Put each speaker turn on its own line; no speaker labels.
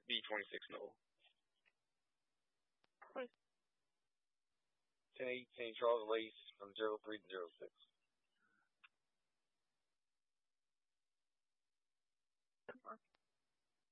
B26 Noel. 1018 Charles Lace from 03 to 06.